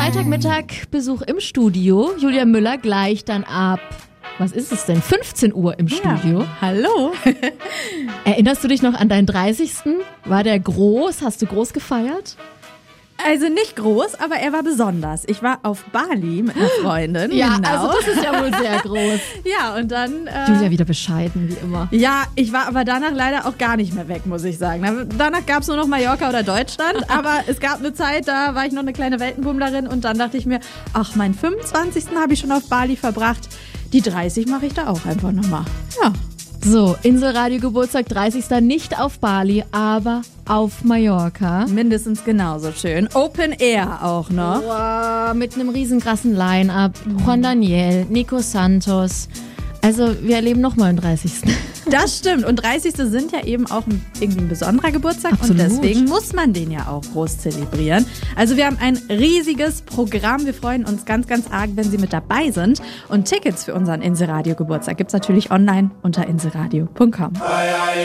Freitagmittag Besuch im Studio. Julia Müller gleich dann ab, was ist es denn, 15 Uhr im Studio. Ja. Hallo. Erinnerst du dich noch an deinen 30.? War der groß? Hast du groß gefeiert? Also nicht groß, aber er war besonders. Ich war auf Bali mit einer Freundin. Ja, genau. also das ist ja wohl sehr groß. Ja, und dann... Julia wieder bescheiden, wie immer. Ja, ich war aber danach leider auch gar nicht mehr weg, muss ich sagen. Danach gab es nur noch Mallorca oder Deutschland, aber es gab eine Zeit, da war ich noch eine kleine Weltenbummlerin und dann dachte ich mir, ach, meinen 25. habe ich schon auf Bali verbracht. Die 30 mache ich da auch einfach nochmal. Ja. So, Inselradio Geburtstag 30. nicht auf Bali, aber auf Mallorca. Mindestens genauso schön. Open Air auch noch. Wow, mit einem riesenkrassen Line-Up. Juan Daniel, Nico Santos. Also wir erleben nochmal einen 30. Das stimmt. Und 30. sind ja eben auch irgendwie ein besonderer Geburtstag. Absolut. Und deswegen muss man den ja auch groß zelebrieren. Also wir haben ein riesiges Programm. Wir freuen uns ganz, ganz arg, wenn Sie mit dabei sind. Und Tickets für unseren Inselradio Geburtstag gibt's natürlich online unter inselradio.com.